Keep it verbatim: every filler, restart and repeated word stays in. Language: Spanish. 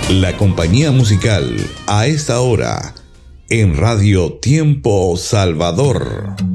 La compañía musical a esta hora en Radio Tiempo Salvador.